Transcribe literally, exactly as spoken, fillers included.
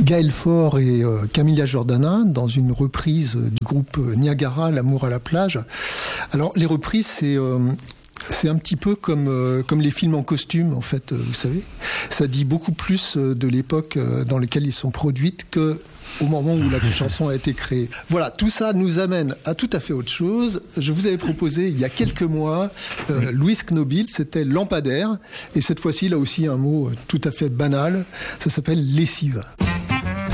Gaël Faure et euh, Camilla Jordana dans une reprise du groupe Niagara, L'amour à la plage. Alors les reprises, c'est euh, c'est un petit peu comme euh, comme les films en costume, en fait, euh, vous savez. Ça dit beaucoup plus euh, de l'époque euh, dans laquelle ils sont produites que au moment où la chanson a été créée. Voilà, tout ça nous amène à tout à fait autre chose. Je vous avais proposé il y a quelques mois euh, Louis Knobil, c'était Lampadaire, et cette fois-ci, là aussi, un mot tout à fait banal, ça s'appelle lessive.